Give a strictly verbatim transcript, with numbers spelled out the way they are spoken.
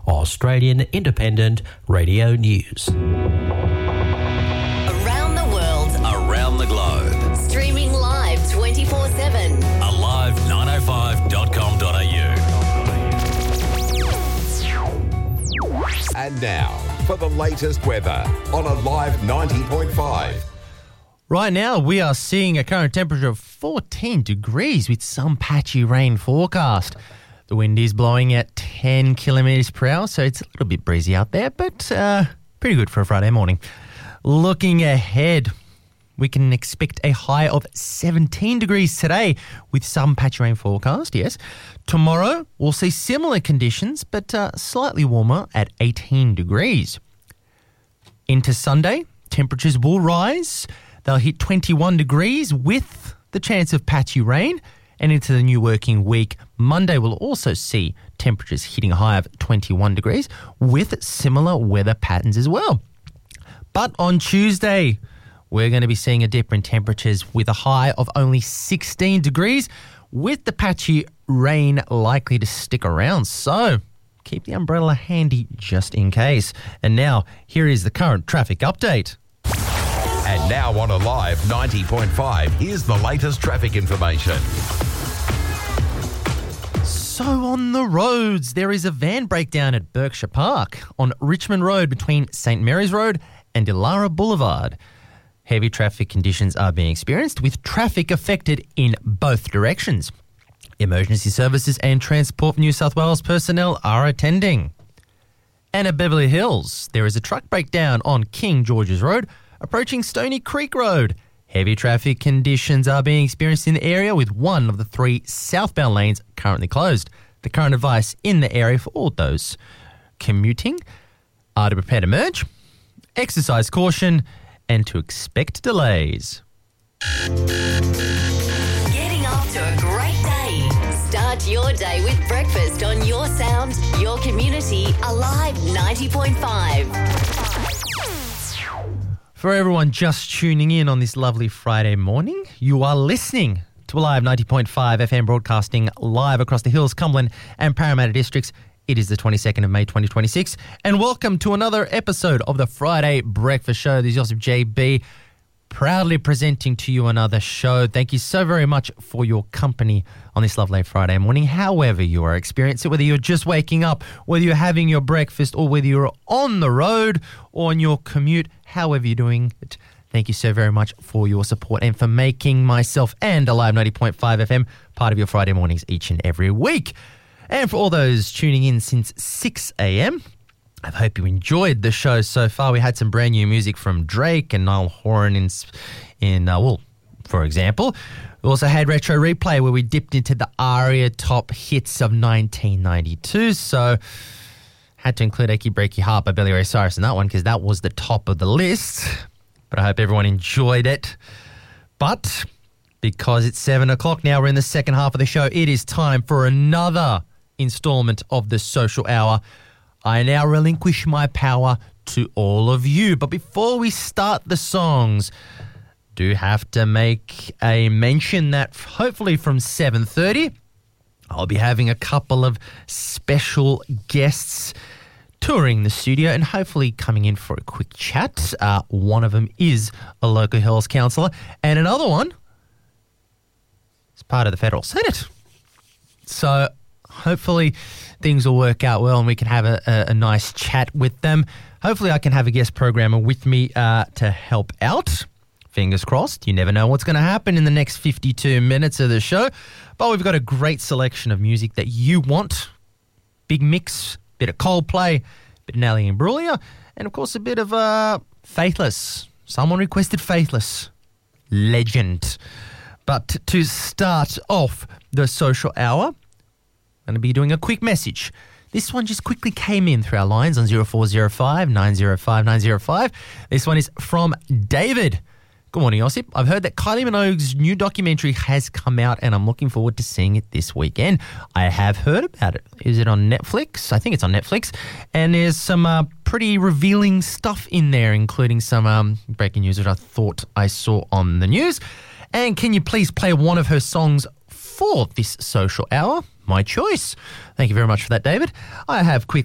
Australian Independent Radio News. Around the world. Around the globe. Streaming live twenty-four seven. alive nine oh five dot com dot a u. And now, for the latest weather on Alive ninety point five. Right now, we are seeing a current temperature of fourteen degrees with some patchy rain forecast. The wind is blowing at ten kilometres per hour, so it's a little bit breezy out there, but uh, pretty good for a Friday morning. Looking ahead, we can expect a high of seventeen degrees today with some patchy rain forecast, yes. Tomorrow, we'll see similar conditions, but uh, slightly warmer at eighteen degrees. Into Sunday, temperatures will rise. They'll hit twenty-one degrees with the chance of patchy rain. And into the new working week, Monday will also see temperatures hitting a high of twenty-one degrees with similar weather patterns as well. But on Tuesday, we're going to be seeing a dip in temperatures with a high of only sixteen degrees with the patchy rain likely to stick around. So keep the umbrella handy just in case. And now, here is the current traffic update. And now on Alive ninety point five, here's the latest traffic information. So on the roads, there is a van breakdown at Berkshire Park on Richmond Road between Saint Mary's Road and Illawarra Boulevard. Heavy traffic conditions are being experienced with traffic affected in both directions. Emergency services and Transport New South Wales personnel are attending. And at Beverly Hills, there is a truck breakdown on King George's Road approaching Stony Creek Road. Heavy traffic conditions are being experienced in the area with one of the three southbound lanes currently closed. The current advice in the area for all those commuting are to prepare to merge, exercise caution, and to expect delays. Getting off to a great day. Start your day with breakfast on your sound, your community, Alive ninety point five. For everyone just tuning in on this lovely Friday morning, you are listening to Alive ninety point five F M broadcasting live across the Hills, Cumberland and Parramatta districts. It is the twenty-second of May twenty twenty-six, and welcome to another episode of the Friday Breakfast Show. This is Joseph J B, proudly presenting to you another show. Thank you so very much for your company on this lovely Friday morning, however you are experiencing it, whether you're just waking up, whether you're having your breakfast, or whether you're on the road or on your commute, however you're doing it. Thank you so very much for your support and for making myself and Alive ninety point five F M part of your Friday mornings each and every week. And for all those tuning in since six a.m., I hope you enjoyed the show so far. We had some brand new music from Drake and Niall Horan in, in uh, well, for example. We also had Retro Replay where we dipped into the ARIA top hits of nineteen ninety-two. So had to include Achy Breaky Heart by Billy Ray Cyrus in that one because that was the top of the list. But I hope everyone enjoyed it. But because it's seven o'clock now, we're in the second half of the show. It is time for another installment of the Social Hour. I now relinquish my power to all of you. But before we start the songs, do have to make a mention that hopefully from seven thirty, I'll be having a couple of special guests touring the studio and hopefully coming in for a quick chat. Uh, one of them is a local Hills councillor and another one is part of the Federal Senate. So hopefully things will work out well and we can have a, a, a nice chat with them. Hopefully I can have a guest programmer with me uh, to help out. Fingers crossed. You never know what's going to happen in the next fifty-two minutes of the show. But we've got a great selection of music that you want. Big mix, bit of Coldplay, bit of Nelly Imbruglia, and of course a bit of uh, Faithless. Someone requested Faithless. Legend. But to start off the social hour, I'm going to be doing a quick message. This one just quickly came in through our lines on zero four zero five, nine zero five, nine zero five. This one is from David. Good morning, Osip. I've heard that Kylie Minogue's new documentary has come out and I'm looking forward to seeing it this weekend. I have heard about it. Is it on Netflix? I think it's on Netflix. And there's some uh, pretty revealing stuff in there, including some um, breaking news that I thought I saw on the news. And can you please play one of her songs for this social hour? My choice. Thank you very much for that, David. I have quick